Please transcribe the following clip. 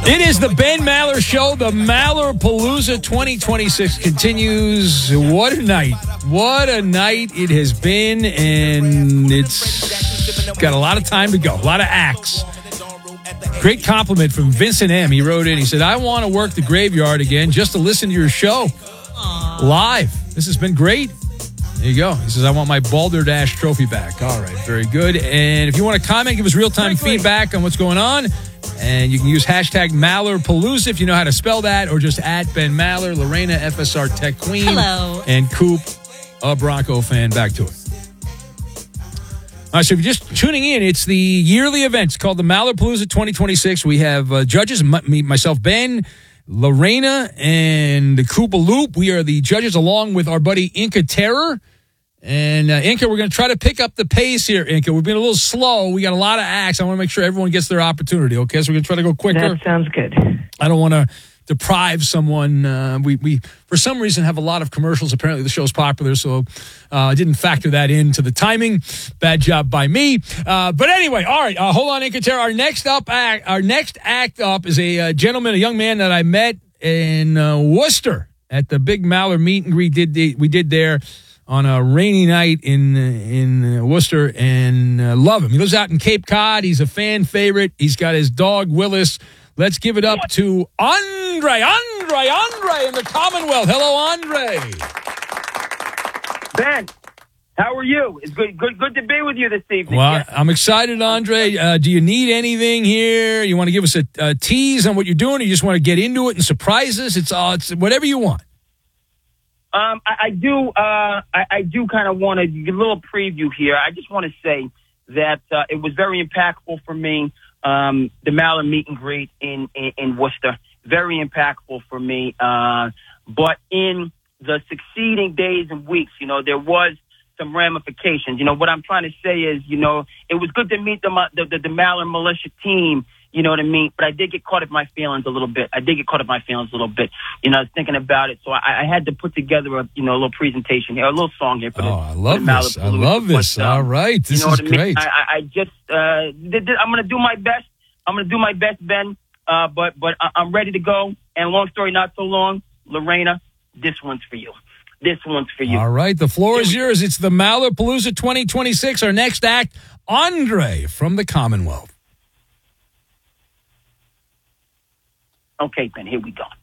It is the Ben Maller Show. The Maller Palooza 2026 continues. What a night. What a night it has been, and it's got a lot of time to go. A lot of acts. Great compliment from Vincent M. He wrote in. He said, I want to work the graveyard again just to listen to your show live. This has been great. There you go. He says, I want my Balderdash trophy back. All right, very good. And if you want to comment, give us real-time feedback on what's going on. And you can use hashtag MallerPalooza if you know how to spell that, or just at Ben Maller, Lorena, FSR Tech Queen. Hello. And Coop, a Bronco fan. Back to it. All right, so if you're just tuning in, it's the yearly event. It's called the Maller Palooza 2026. We have judges, myself, Ben, Lorena, and the Koopa Loop. We are the judges along with our buddy Inca Terror. And Inca, we're going to try to pick up the pace here, Inca. We've been a little slow. We got a lot of acts. I want to make sure everyone gets their opportunity, okay? So we're going to try to go quicker. That sounds good. I don't want to deprive someone. We for some reason, have a lot of commercials. Apparently, the show's popular, so I didn't factor that into the timing. Bad job by me. But anyway, all right, hold on, Inca Terror. Our next act up is a gentleman, a young man that I met in Worcester at the big Maller meet and greet we did there on a rainy night in Worcester, and love him. He lives out in Cape Cod. He's a fan favorite. He's got his dog, Willis. Let's give it up to Andre in the Commonwealth. Hello, Andre. Ben, how are you? It's good to be with you this evening. Well, yes. I'm excited, Andre. Do you need anything here? You want to give us a tease on what you're doing, or you just want to get into it and surprise us? It's whatever you want. I do kind of want to give a little preview here. I just want to say that it was very impactful for me, the Maller meet and greet in Worcester. Very impactful for me. But in the succeeding days and weeks, there was some ramifications. What I'm trying to say is, it was good to meet the Maller militia team. You know what I mean? But I did get caught in my feelings a little bit. I was thinking about it. So I had to put together a little presentation here, a little song here. I love this. All right. This is great. I just, I'm going to do my best. Ben. But I'm ready to go. And long story not so long, Lorena, this one's for you. All right. The floor is yours. It's the Maller Palooza 2026. Our next act, Andre from the Commonwealth. Okay, Ben, here we go.